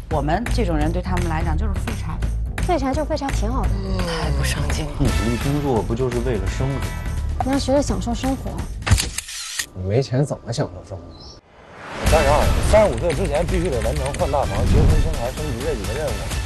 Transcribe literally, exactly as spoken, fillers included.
我们这种人对他们来讲就是废柴， 废柴就废柴挺好的， 太不上进了。 你努力工作不就是为了生活？ 你要学着享受生活。 你没钱怎么享受生活？ 三十二，三十五岁之前必须得完成换大房、结婚、生孩、升职这几个任务。